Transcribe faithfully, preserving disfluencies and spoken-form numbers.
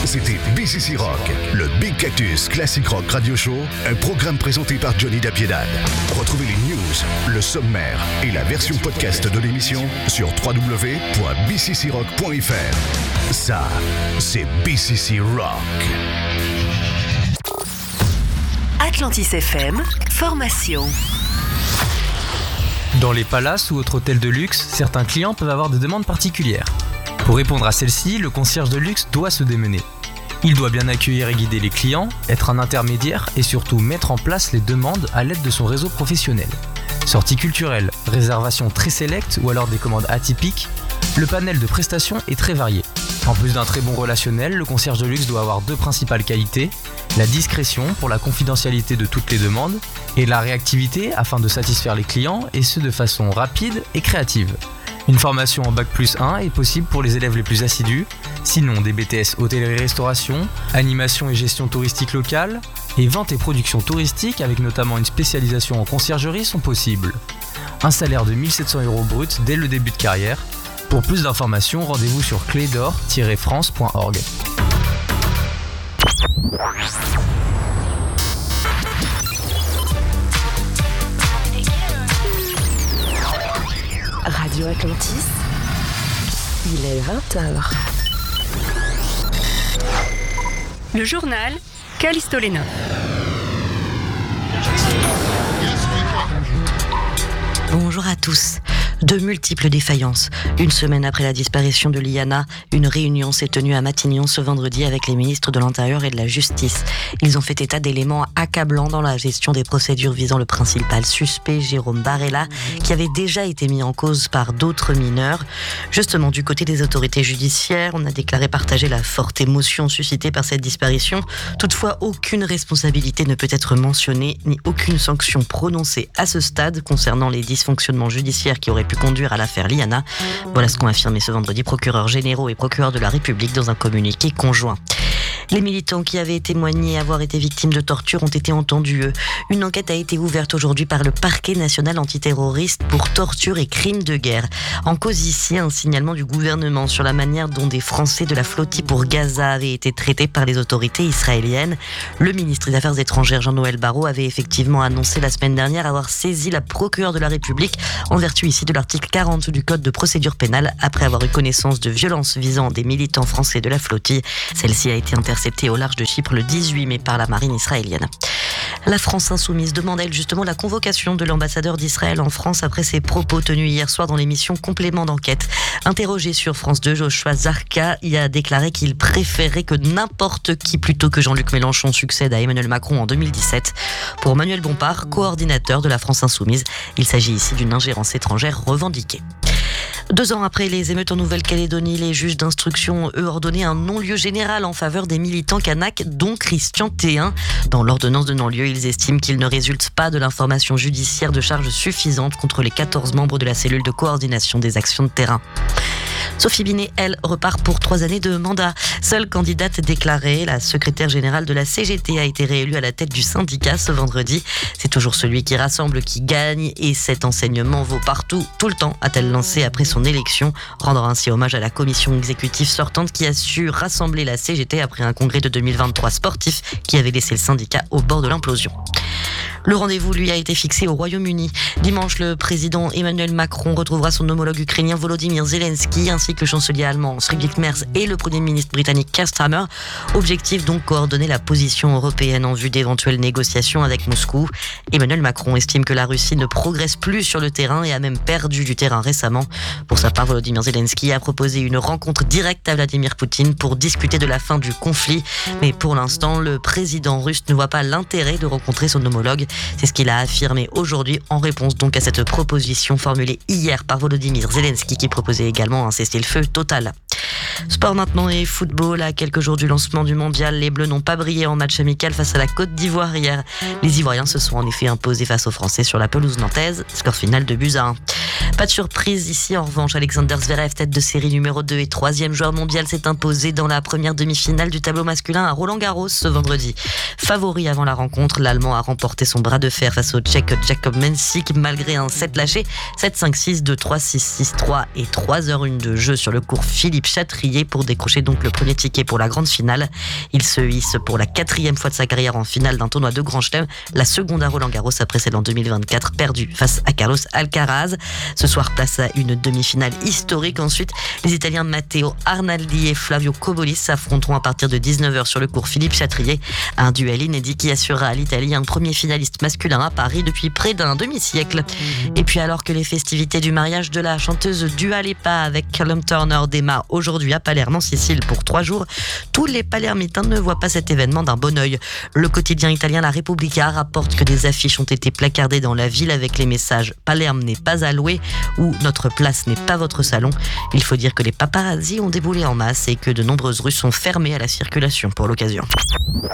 C'était B C C Rock, le Big Cactus Classic Rock Radio Show, un programme présenté par Johnny Dapiedad. Retrouvez les news, le sommaire et la version podcast de l'émission sur w w w point b c c rock point f r. Ça, c'est B C C Rock. Atlantis F M, formation. Dans les palaces ou autres hôtels de luxe, certains clients peuvent avoir des demandes particulières. Pour répondre à celle-ci, le concierge de luxe doit se démener. Il doit bien accueillir et guider les clients, être un intermédiaire et surtout mettre en place les demandes à l'aide de son réseau professionnel. Sorties culturelles, réservations très sélectes ou alors des commandes atypiques, le panel de prestations est très varié. En plus d'un très bon relationnel, le concierge de luxe doit avoir deux principales qualités, la discrétion pour la confidentialité de toutes les demandes et la réactivité afin de satisfaire les clients et ce de façon rapide et créative. Une formation en bac plus un est possible pour les élèves les plus assidus, sinon des B T S hôtellerie-restauration, animation et gestion touristique locale et vente et production touristique avec notamment une spécialisation en conciergerie sont possibles. Un salaire de mille sept cents euros brut dès le début de carrière. Pour plus d'informations, rendez-vous sur clé d'or tiret france point org. Radio Atlantis, il est vingt heures. Le journal Callisto Lenov. Bonjour à tous. De multiples défaillances. Une semaine après la disparition de Liana, une réunion s'est tenue à Matignon ce vendredi avec les ministres de l'Intérieur et de la Justice. Ils ont fait état d'éléments accablants dans la gestion des procédures visant le principal suspect, Jérôme Barella, qui avait déjà été mis en cause par d'autres mineurs. Justement, du côté des autorités judiciaires, on a déclaré partager la forte émotion suscitée par cette disparition. Toutefois, aucune responsabilité ne peut être mentionnée, ni aucune sanction prononcée à ce stade concernant les dysfonctionnements judiciaires qui auraient pu conduire à l'affaire Liana. Voilà ce qu'ont affirmé ce vendredi procureurs généraux et procureurs de la République dans un communiqué conjoint. Les militants qui avaient témoigné avoir été victimes de torture ont été entendus. Une enquête a été ouverte aujourd'hui par le parquet national antiterroriste pour torture et crimes de guerre. En cause ici, un signalement du gouvernement sur la manière dont des Français de la flottille pour Gaza avaient été traités par les autorités israéliennes. Le ministre des Affaires étrangères Jean-Noël Barrot avait effectivement annoncé la semaine dernière avoir saisi la procureure de la République en vertu ici de l'article quarante du Code de procédure pénale après avoir eu connaissance de violences visant des militants français de la flottille. Celle-ci a été interceptée au large de Chypre le dix-huit mai par la marine israélienne. La France insoumise demande elle justement la convocation de l'ambassadeur d'Israël en France après ses propos tenus hier soir dans l'émission Complément d'enquête. Interrogé sur France deux, Joshua Zarka y a déclaré qu'il préférait que n'importe qui plutôt que Jean-Luc Mélenchon succède à Emmanuel Macron en deux mille dix-sept. Pour Manuel Bompard, coordinateur de la France insoumise, il s'agit ici d'une ingérence étrangère revendiquée. Deux ans après les émeutes en Nouvelle-Calédonie, les juges d'instruction ont, eux, ordonné un non-lieu général en faveur des militants kanaks, dont Christian Théin. Dans l'ordonnance de non-lieu, ils estiment qu'il ne résulte pas de l'information judiciaire de charges suffisantes contre les quatorze membres de la cellule de coordination des actions de terrain. Sophie Binet, elle, repart pour trois années de mandat. Seule candidate déclarée, la secrétaire générale de la C G T a été réélue à la tête du syndicat ce vendredi. C'est toujours celui qui rassemble qui gagne et cet enseignement vaut partout, tout le temps, a-t-elle lancé après son élection, rendre ainsi hommage à la commission exécutive sortante qui a su rassembler la C G T après un congrès de deux mille vingt-trois sportif qui avait laissé le syndicat au bord de l'implosion. Le rendez-vous, lui, a été fixé au Royaume-Uni. Dimanche, le président Emmanuel Macron retrouvera son homologue ukrainien Volodymyr Zelensky, ainsi que le chancelier allemand Friedrich Merz et le premier ministre britannique Keir Starmer. Objectif donc coordonner la position européenne en vue d'éventuelles négociations avec Moscou. Emmanuel Macron estime que la Russie ne progresse plus sur le terrain et a même perdu du terrain récemment. Pour sa part, Volodymyr Zelensky a proposé une rencontre directe à Vladimir Poutine pour discuter de la fin du conflit. Mais pour l'instant, le président russe ne voit pas l'intérêt de rencontrer son homologue. C'est ce qu'il a affirmé aujourd'hui en réponse donc à cette proposition formulée hier par Volodymyr Zelensky qui proposait également un cessez-le-feu total. Sport maintenant et football. À quelques jours du lancement du mondial, les Bleus n'ont pas brillé en match amical face à la Côte d'Ivoire hier. Les Ivoiriens se sont en effet imposés face aux Français sur la pelouse nantaise. Score final de buts à un. Pas de surprise ici en revanche. Alexander Zverev, tête de série numéro deux et troisième joueur mondial, s'est imposé dans la première demi-finale du tableau masculin à Roland-Garros ce vendredi. Favori avant la rencontre, l'Allemand a remporté son bras de fer face au Tchèque Jakob Mensik malgré un set lâché. sept cinq six, deux trois, six six trois et trois heures une de jeu sur le court Philippe Chatrier pour décrocher donc le premier ticket pour la grande finale. Il se hisse pour la quatrième fois de sa carrière en finale d'un tournoi de Grand Chelem, la seconde à Roland-Garros après celle en deux mille vingt-quatre, perdue face à Carlos Alcaraz. Ce soir, place à une demi-finale historique. Ensuite, les Italiens Matteo Arnaldi et Flavio Cobolli s'affronteront à partir de dix-neuf heures sur le court Philippe Chatrier. Un duel inédit qui assurera à l'Italie un premier finaliste masculin à Paris depuis près d'un demi-siècle. Et puis alors que les festivités du mariage de la chanteuse Dua Lipa avec Callum Turner démarrent aujourd'hui à Palerme en Sicile pour trois jours, tous les Palermitains ne voient pas cet événement d'un bon œil. Le quotidien italien La Repubblica rapporte que des affiches ont été placardées dans la ville avec les messages « Palerme n'est pas à louer » ou « Notre place n'est pas votre salon ». Il faut dire que les paparazzis ont déboulé en masse et que de nombreuses rues sont fermées à la circulation pour l'occasion.